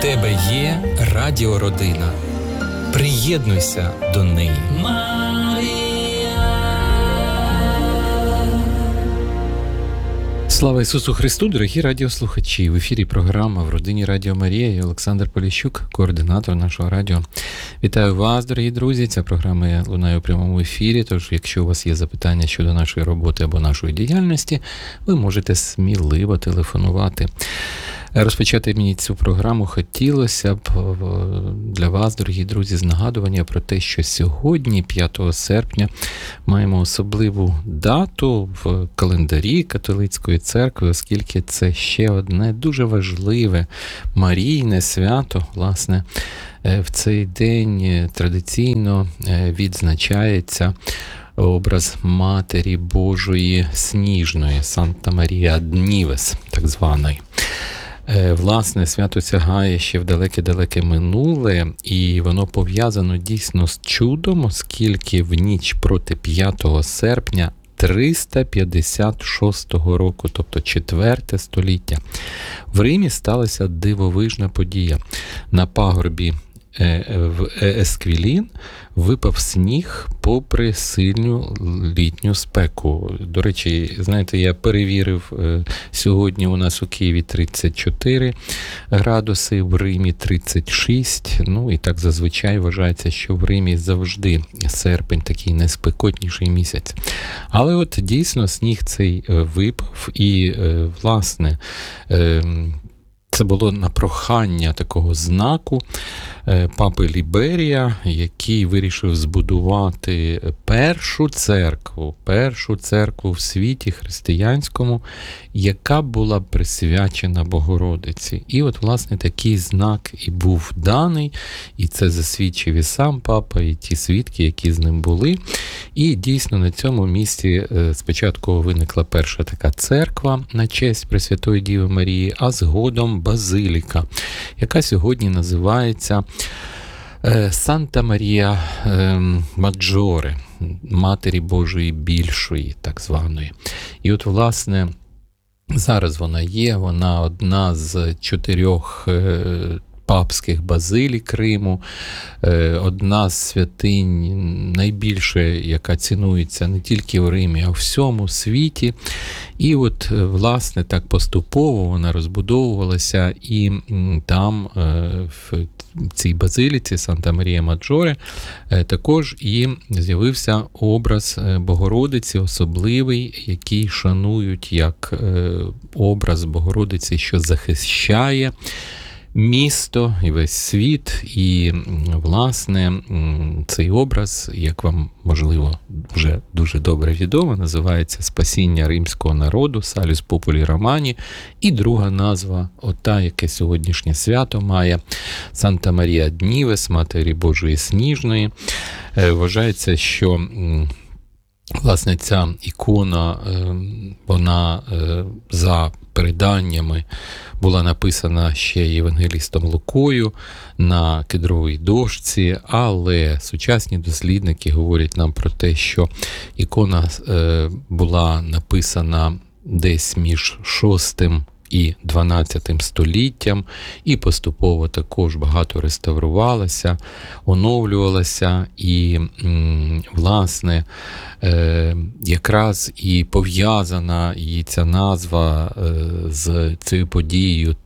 тебе є радіородина. Приєднуйся до неї. Слава Ісусу Христу, дорогі радіослухачі! В ефірі програма «В родині Радіо Марія» і Олександр Поліщук, координатор нашого радіо. Вітаю вас, дорогі друзі! Ця програма лунає у прямому ефірі, тож якщо у вас є запитання щодо нашої роботи або нашої діяльності, ви можете сміливо телефонувати. Розпочати мені цю програму хотілося б для вас, дорогі друзі, з нагадування про те, що сьогодні, 5 серпня, маємо особливу дату в календарі католицької церкви, оскільки це ще одне дуже важливе Марійне свято. Власне, в цей день традиційно відзначається образ Матері Божої Сніжної, Санта Марія Днівес, так званої. Власне, свято сягає ще в далеке-далеке минуле, і воно пов'язано дійсно з чудом, оскільки в ніч проти 5 серпня 356 року, тобто 4 століття, в Римі сталася дивовижна подія. На пагорбі в Есквілін випав сніг попри сильну літню спеку. До речі, знаєте, я перевірив, сьогодні у нас у Києві 34 градуси, в Римі 36, ну і так зазвичай вважається, що в Римі завжди серпень такий найспекотніший місяць. Але от дійсно сніг цей випав і, власне, це було на прохання такого знаку папи Ліберія, який вирішив збудувати першу церкву в світі християнському, яка була присвячена Богородиці. І от, власне, такий знак і був даний, і це засвідчив і сам папа, і ті свідки, які з ним були. І дійсно на цьому місці спочатку виникла перша така церква на честь Пресвятої Діви Марії, а згодом базиліка, яка сьогодні називається Санта Марія Маджоре, Матері Божої Більшої, так званої. І от, власне, зараз вона одна з 4 папських базилік Риму, одна з святинь найбільше, яка цінується не тільки в Римі, а в всьому світі. І от, власне, так поступово вона розбудовувалася, і там, в цій базиліці Санта Марія Маджоре, також і з'явився образ Богородиці особливий, який шанують як образ Богородиці, що захищає місто і весь світ. І, власне, цей образ, як вам, можливо, вже дуже добре відомо, називається «Спасіння римського народу», «Салюс Популі Романі», і друга назва, ота, яке сьогоднішнє свято має, Санта Марія Днівес, Матері Божої Сніжної. Вважається, що власне ця ікона, вона за переданнями була написана ще євангелістом Лукою на кедровій дошці, але сучасні дослідники говорять нам про те, що ікона була написана десь між 6 і 12 століттям, і поступово також багато реставрувалася, оновлювалася, і, власне, якраз і пов'язана її ця назва з цією подією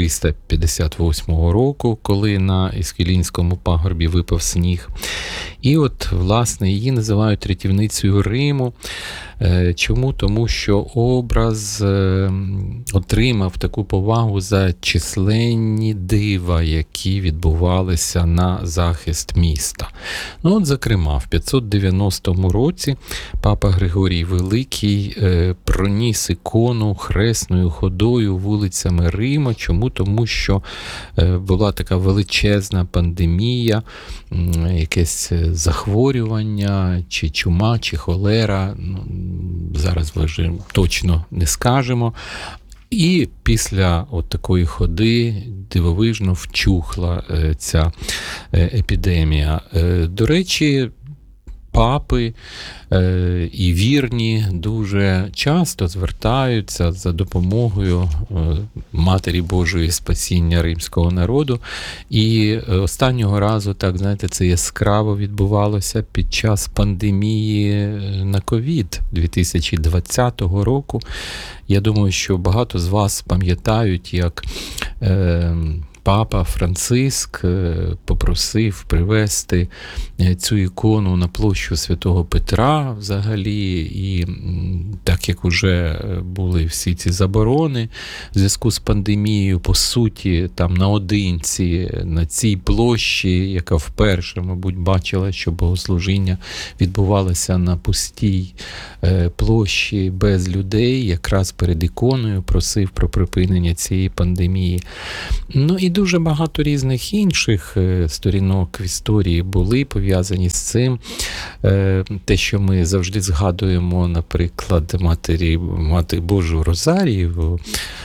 358 року, коли на Есквілінському пагорбі випав сніг. І от, власне, її називають рятівницею Риму. Чому? Тому що образ отримав таку повагу за численні дива, які відбувалися на захист міста. Ну от, зокрема, в 590 році папа Григорій Великий проніс ікону хресною ходою вулицями Рима. Чому? Тому що була така величезна пандемія, якесь захворювання, чи чума, чи холера, зараз вже точно не скажемо. І після от такої ходи дивовижно вчухла ця епідемія. До речі, папи і вірні дуже часто звертаються за допомогою Матері Божої спасіння римського народу. І останнього разу, так, знаєте, це яскраво відбувалося під час пандемії на ковід 2020 року. Я думаю, що багато з вас пам'ятають, як Папа Франциск попросив привезти цю ікону на площу Святого Петра взагалі, і так як уже були всі ці заборони в зв'язку з пандемією, по суті, там наодинці на цій площі, яка вперше, мабуть, бачила, що богослужіння відбувалося на пустій площі без людей, якраз перед іконою просив про припинення цієї пандемії. Ну і дуже багато різних інших сторінок в історії були пов'язані з цим. Те, що ми завжди згадуємо, наприклад, Мати Божу Розарієву,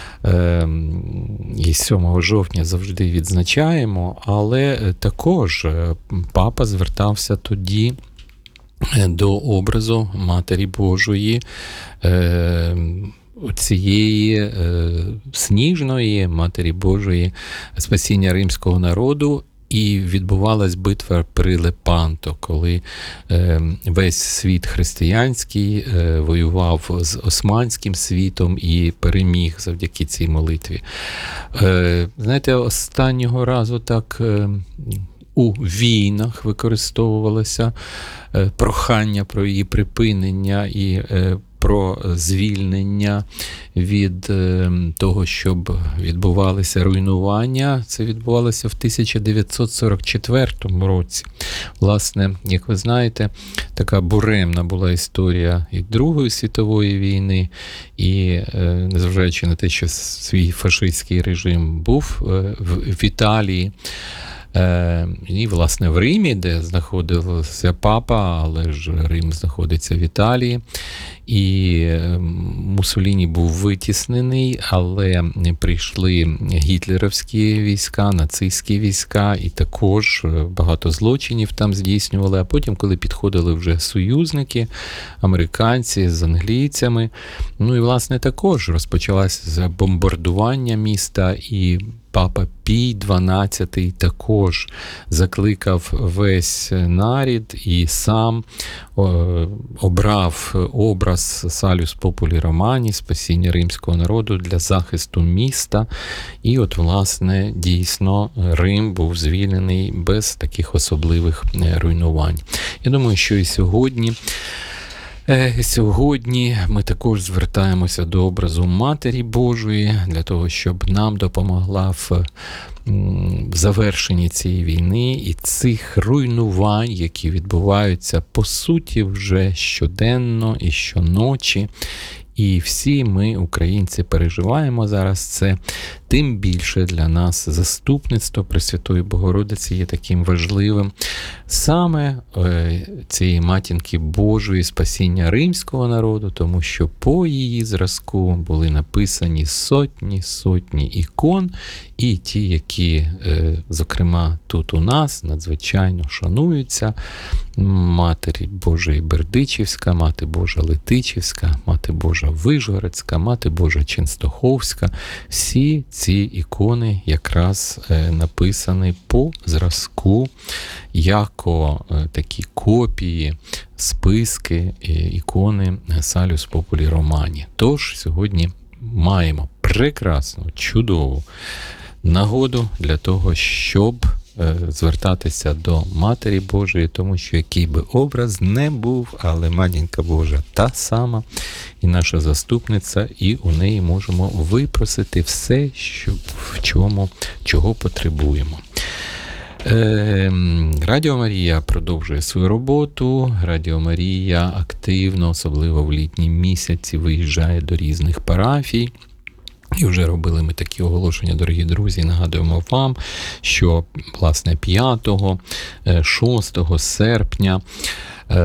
і 7 жовтня завжди відзначаємо, але також папа звертався тоді до образу Матері Божої, цієї сніжної Матері Божої спасіння римського народу, і відбувалась битва при Лепанто, коли весь світ християнський воював з османським світом і переміг завдяки цій молитві. Знаєте, останнього разу так у війнах використовувалося прохання про її припинення і про звільнення від того, щоб відбувалися руйнування. Це відбувалося в 1944 році. Власне, як ви знаєте, така буремна була історія і Другої світової війни, і незважаючи на те, що свій фашистський режим був в Італії, і, власне, в Римі, де знаходився папа, але ж Рим знаходиться в Італії, і Муссоліні був витіснений, але прийшли гітлерівські війська, нацистські війська, і також багато злочинів там здійснювали. А потім, коли підходили вже союзники, американці з англійцями, ну і, власне, також розпочалося бомбардування міста, і Папа Пій XII також закликав весь нарід і сам обрав образ Салюс Популі Романі, спасіння римського народу, для захисту міста. І от, власне, дійсно, Рим був звільнений без таких особливих руйнувань. Я думаю, що і сьогодні ми також звертаємося до образу Матері Божої для того, щоб нам допомогла в завершенні цієї війни і цих руйнувань, які відбуваються, по суті, вже щоденно і щоночі. І всі ми, українці, переживаємо зараз це. Тим більше для нас заступництво Пресвятої Богородиці є таким важливим. Саме цієї Матінки Божої спасіння римського народу, тому що по її зразку були написані сотні ікон, і ті, які, зокрема, тут у нас надзвичайно шануються. Матері Божої Бердичівська, Мати Божа Летичівська, Мати Божа Вишгородська, Мати Божа Ченстоховська. Всі ці ікони якраз написані по зразку, яко такі копії, списки, ікони Салюс Популі Романі. Тож сьогодні маємо прекрасну, чудову нагоду для того, щоб звертатися до Матері Божої, тому що який би образ не був, але Матінка Божа та сама, і наша заступниця, і у неї можемо випросити все, чого потребуємо. Радіо Марія продовжує свою роботу. Радіо Марія активно, особливо в літні місяці, виїжджає до різних парафій. І вже робили ми такі оголошення, дорогі друзі. Нагадуємо вам, що, власне, 5-6 серпня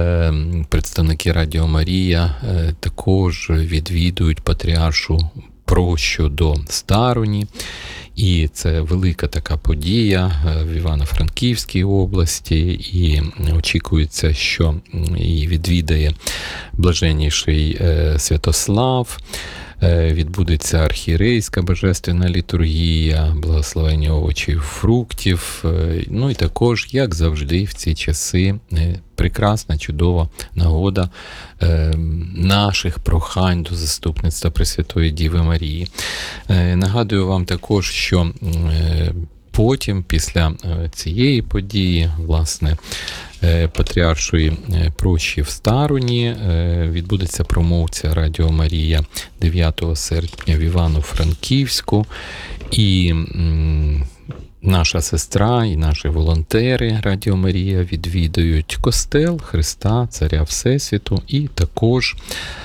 представники Радіо Марія також відвідують Патріаршу прощу до Старуні. І це велика така подія в Івано-Франківській області, і очікується, що її відвідає блаженніший Святослав. Відбудеться архієрейська божественна літургія, благословення овочів, фруктів. Ну і також, як завжди, в ці часи прекрасна, чудова нагода наших прохань до заступництва Пресвятої Діви Марії. Нагадую вам також, що потім, після цієї події, власне, Патріаршої прощі в Старуні, відбудеться промовця Радіо Марія 9 серпня в Івано-Франківську. І наша сестра і наші волонтери Радіо Марія відвідають костел Христа, Царя Всесвіту, і також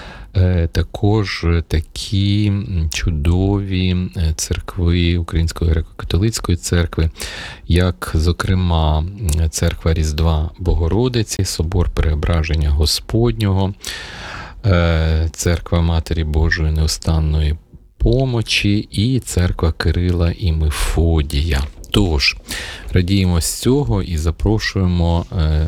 такі чудові церкви Української греко-католицької церкви, як, зокрема, церква Різдва Богородиці, собор Преображення Господнього, церква Матері Божої Неустанної Помочі і церква Кирила і Мефодія. Тож, радіємо з цього і запрошуємо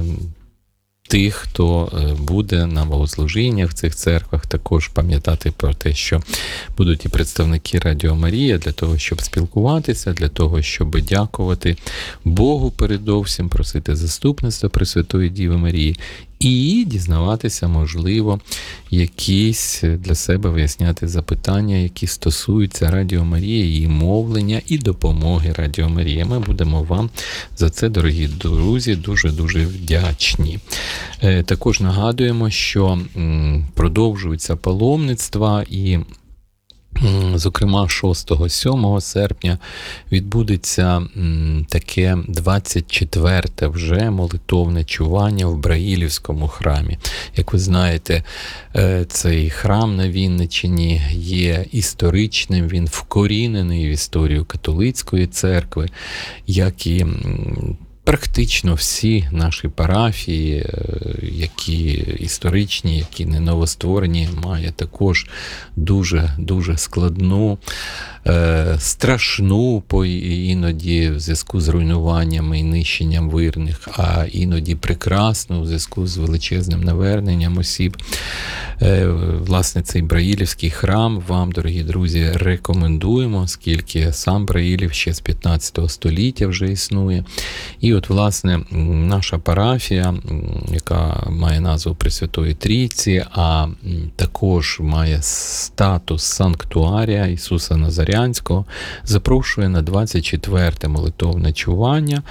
тих, хто буде на богослужіннях в цих церквах, також пам'ятати про те, що будуть і представники Радіо Марія для того, щоб спілкуватися, для того, щоб дякувати Богу передовсім, просити заступництва Пресвятої Діви Марії і дізнаватися, можливо, якісь для себе виясняти запитання, які стосуються Радіо Марії, її мовлення і допомоги Радіо Марія. Ми будемо вам за це, дорогі друзі, дуже-дуже вдячні. Також нагадуємо, що продовжуються паломництва, і зокрема, 6-7 серпня відбудеться таке 24-те вже молитовне чування в Браїлівському храмі. Як ви знаєте, цей храм на Вінниччині є історичним, він вкорінений в історію католицької церкви, як і практично всі наші парафії, які історичні, які не новостворені, має також дуже складну, страшну іноді в зв'язку з руйнуваннями і нищенням вірних, а іноді прекрасну в зв'язку з величезним наверненням осіб. Власне, цей Браїлівський храм вам, дорогі друзі, рекомендуємо, оскільки сам Браїлів ще з 15 століття вже існує. І от, власне, наша парафія, яка має назву Пресвятої Трійці, а також має статус санктуарія Ісуса Назарянського, запрошує на 24-те молитовне чування.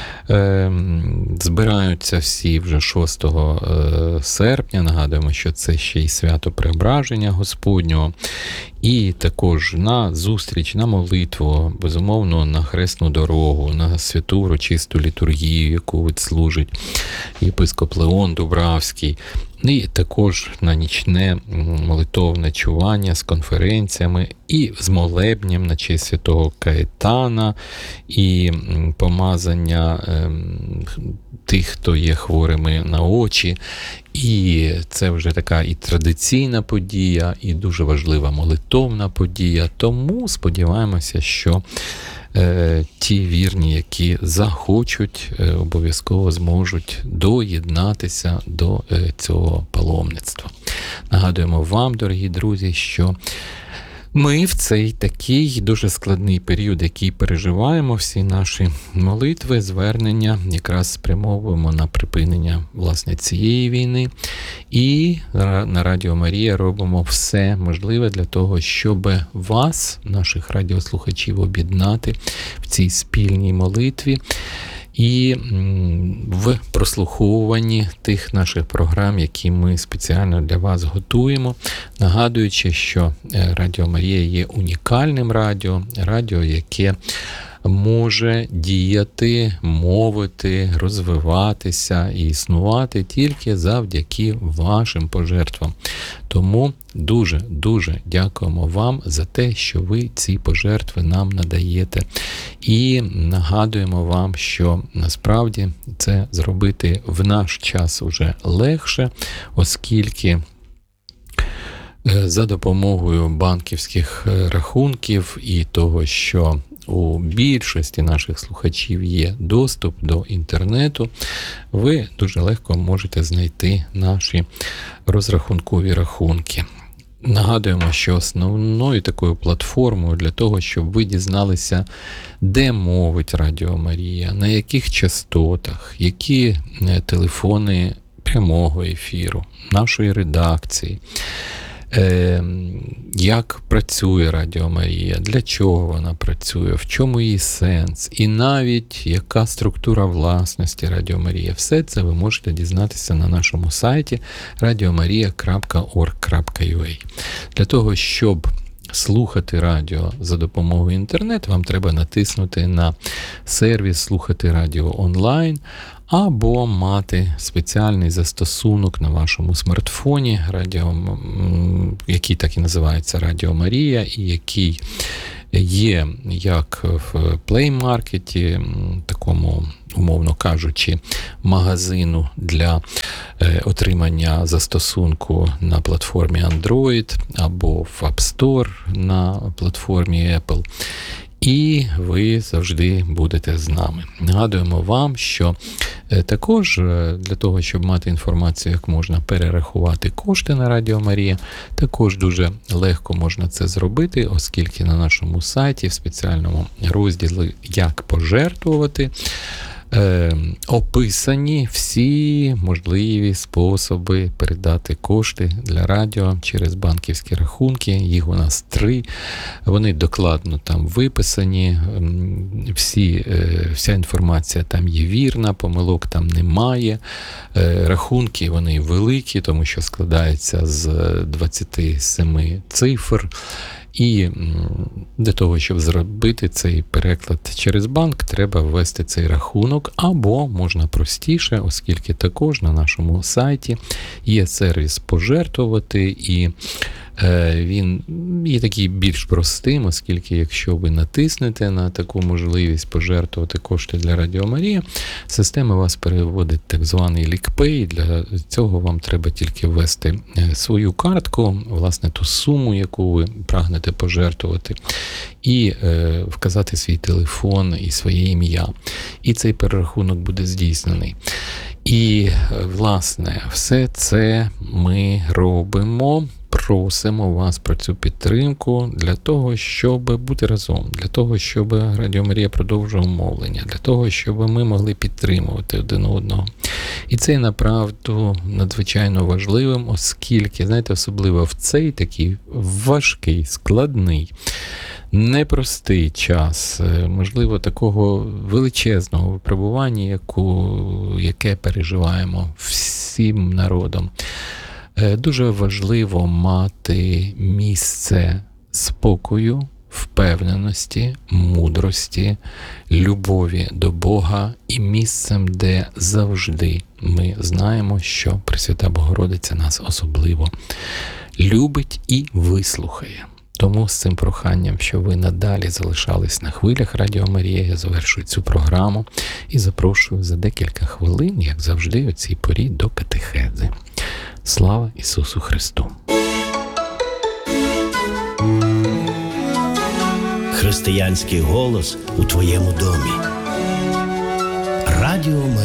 Збираються всі вже 6 серпня, нагадуємо, що це ще й свято Преображення Господнього, і також на зустріч, на молитву, безумовно, на хресну дорогу, на святу урочисту літургію, яку відслужить єпископ Леон Дубравський, і також на нічне молитовне чування з конференціями і з молебнем на честь святого Каетана, і помазання тих, хто є хворими на очі. І це вже така і традиційна подія, і дуже важлива молитовна подія. Тому сподіваємося, що ті вірні, які захочуть, обов'язково зможуть доєднатися до цього паломництва. Нагадуємо вам, дорогі друзі, що ми в цей такий дуже складний період, який переживаємо, всі наші молитви, звернення якраз спрямовуємо на припинення, власне, цієї війни. І на Радіо Марія робимо все можливе для того, щоб вас, наших радіослухачів, об'єднати в цій спільній молитві і в прослуховуванні тих наших програм, які ми спеціально для вас готуємо, нагадуючи, що Радіо Марія є унікальним радіо, яке може діяти, мовити, розвиватися і існувати тільки завдяки вашим пожертвам. Тому дуже дякуємо вам за те, що ви ці пожертви нам надаєте. І нагадуємо вам, що насправді це зробити в наш час уже легше, оскільки за допомогою банківських рахунків і того, що у більшості наших слухачів є доступ до інтернету, ви дуже легко можете знайти наші розрахункові рахунки. Нагадуємо, що основною такою платформою для того, щоб ви дізналися, де мовить Радіо Марія, на яких частотах, які телефони прямого ефіру, нашої редакції, як працює Радіо Марія, для чого вона працює, в чому її сенс, і навіть яка структура власності Радіо Марія. Все це ви можете дізнатися на нашому сайті radiomaria.org.ua. Для того, щоб слухати радіо за допомогою інтернету, вам треба натиснути на сервіс «Слухати радіо онлайн», або мати спеціальний застосунок на вашому смартфоні, який так і називається Радіо Марія, і який є як в Play Market, такому, умовно кажучи, магазину для отримання застосунку на платформі Android, або в App Store на платформі Apple. І ви завжди будете з нами. Нагадуємо вам, що також для того, щоб мати інформацію, як можна перерахувати кошти на Радіо Марія, також дуже легко можна це зробити, оскільки на нашому сайті в спеціальному розділі «Як пожертвувати» описані всі можливі способи передати кошти для радіо через банківські рахунки. Їх у нас 3. Вони докладно там виписані. Вся інформація там є вірна, помилок там немає. Рахунки вони великі, тому що складаються з 27 цифр. І для того, щоб зробити цей переклад через банк, треба ввести цей рахунок, або можна простіше, оскільки також на нашому сайті є сервіс «Пожертвувати», і він є такий більш простим, оскільки якщо ви натиснете на таку можливість пожертвувати кошти для Радіо Марія, система вас переводить так званий лікпей. Для цього вам треба тільки ввести свою картку, власне, ту суму, яку ви прагнете пожертвувати, і вказати свій телефон і своє ім'я. І цей перерахунок буде здійснений. І, власне, все це ми робимо. Просимо вас про цю підтримку для того, щоб бути разом, для того, щоб Радіо Марія продовжувала мовлення, для того, щоб ми могли підтримувати один одного. І це, направду, надзвичайно важливим, оскільки, знаєте, особливо в цей такий важкий, складний, непростий час, можливо, такого величезного випробування, яке переживаємо всім народом, дуже важливо мати місце спокою, впевненості, мудрості, любові до Бога і місцем, де завжди ми знаємо, що Пресвята Богородиця нас особливо любить і вислухає. Тому з цим проханням, що ви надалі залишались на хвилях Радіо Марія, я завершую цю програму і запрошую за декілька хвилин, як завжди, у цій порі до катехези. Слава Ісусу Христу! Християнський голос у твоєму домі. Радіо Марія.